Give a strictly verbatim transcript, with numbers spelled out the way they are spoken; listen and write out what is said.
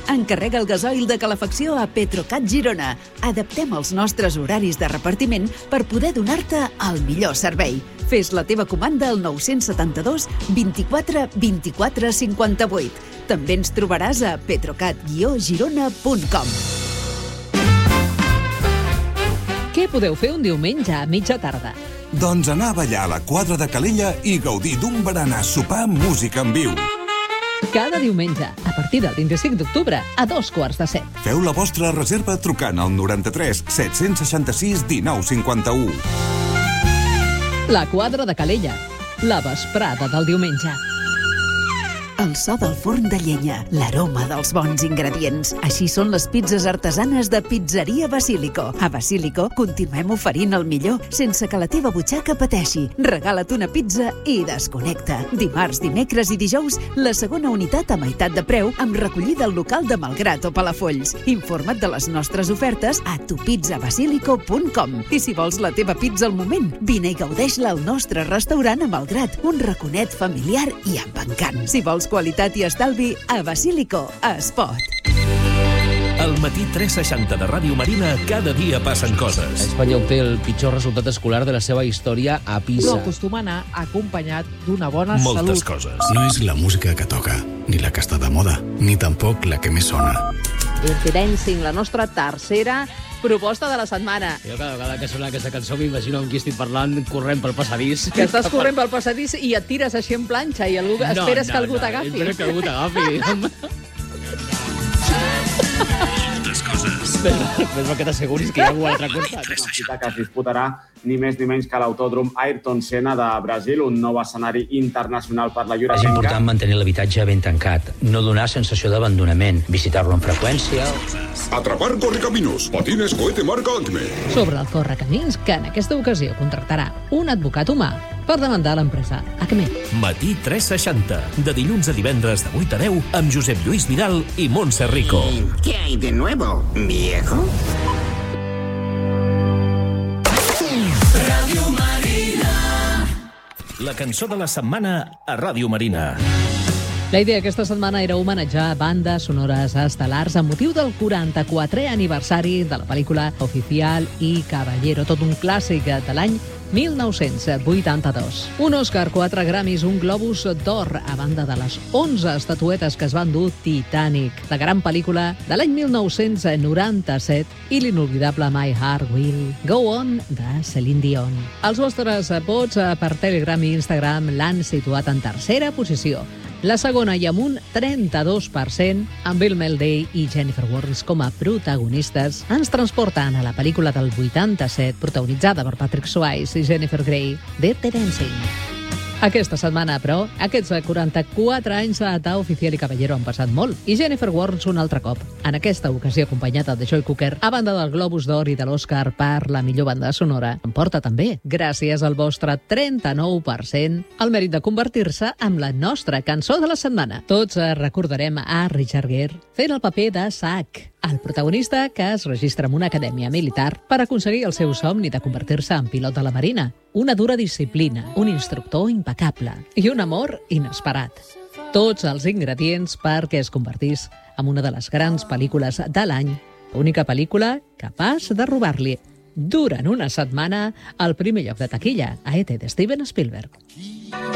Encarrega el gasoil de calefacció a Petrocat Girona. Adaptem els nostres horaris de repartiment per poder donar-te el millor servei. Fes la teva comanda al nou set dos, vint-i-quatre, vint-i-quatre, cinquanta-vuit. També ens trobaràs a petrocat guió girona punt com. Què podeu fer un diumenge a mitja tarda? Doncs anar a ballar a la quadra de Calella i gaudir d'un berenar sopar amb música en viu. Cada diumenge, a partir del vint-i-cinc d'octubre, a dos quarts de set. Feu la vostra reserva trucant al noranta-tres set-cents seixanta-sis dinou cinquanta-u. La quadra de Calella, la vesprada del diumenge. El so del forn de llenya, l'aroma dels bons ingredients. Així són les pizzas artesanes de Pizzeria Basílico. A Basílico continuem oferint el millor sense que la teva butxaca pateixi. Regala't una pizza i desconnecta. Dimarts, dimecres i dijous, la segona unitat a meitat de preu amb recollida al local de Malgrat o Palafolls. Informa't de les nostres ofertes a tu pizza basilico punt com. I si vols la teva pizza al moment, vine i gaudeix-la al nostre restaurant a Malgrat, un raconet familiar i amb encant. Si vols qualitat i estalvi, a Basílico es pot. Al matí tres seixanta de Ràdio Marina, cada dia passen coses. Espanya obté el pitjor resultat escolar de la seva història a Pisa. Però acostuma a anar acompanyat d'una bona Moltes salut. coses. No és la música que toca, ni la que està de moda, ni tampoc la que més sona. Dirty Dancing, la nostra tercera proposta de la setmana. Jo cada vegada que sona aquesta cançó m'imagino amb qui estic parlant corrent pel passadís. Que estàs corrent pel passadís i et tires així en planxa i algú, esperes no, que algú no, t'agafi. Espero que algú t'agafi. Moltes coses. Però que t'asseguris que hi ha algú a l'altre costat. Una cita que es disputarà ni més ni menys que l'autòdrom Ayrton Senna de Brasil, un nou escenari internacional per la European És important mantenir l'habitatge ben tancat, no donar sensació d'abandonament, visitar-lo amb freqüència... Atrapar correcaminos, patines cohete marca Acme. Sobre el correcamins, que en aquesta ocasió contractarà un advocat humà per demandar l'empresa Acme. Matí tres seixanta, de dilluns a divendres de vuit a deu, amb Josep Lluís Vidal i Montse Rico. ¿Qué hay de nuevo, viejo? Ràdio Marina. La cançó de la setmana a Ràdio Marina. La idea aquesta setmana era homenatjar bandes sonores estel·lars amb motiu del quaranta-quatrè aniversari de la pel·lícula Oficial y Caballero, tot un clàssic de l'any mil nou-cents vuitanta-dos. Un Òscar, quatre Grammys, un Globus d'Or, a banda de les onze estatuetes que es van dur Titanic, la gran pel·lícula de l'any mil nou-cents noranta-set, i l'inolvidable My Heart Will Go On de Celine Dion. Els vostres vots per Telegram i Instagram l'han situat en tercera posició. La segona i amb un trenta-dos per cent, amb Bill Mulday i Jennifer Warnes com a protagonistes, ens transporten a la pel·lícula del vuitanta-set, protagonitzada per Patrick Swayze i Jennifer Grey, Dirty Dancing. Aquesta setmana, però, aquests quaranta-quatre anys d'Oficial y Caballero han passat molt, i Jennifer Warnes un altre cop, en aquesta ocasió acompanyada de Joy Cooker, a banda del Globus d'Or i de l'Òscar per la millor banda sonora, en porta també, gràcies al vostre trenta-nou per cent, el mèrit de convertir-se en la nostra cançó de la setmana. Tots recordarem a Richard Gere fent el paper de Zack, el protagonista que es registra en una acadèmia militar per aconseguir el seu somni de convertir-se en pilot de la Marina. Una dura disciplina, un instructor impecable i un amor inesperat. Tots els ingredients perquè es convertís en una de les grans pel·lícules de l'any, l'única pel·lícula capaç de robar-li durant una setmana el primer lloc de taquilla a E T de Steven Spielberg.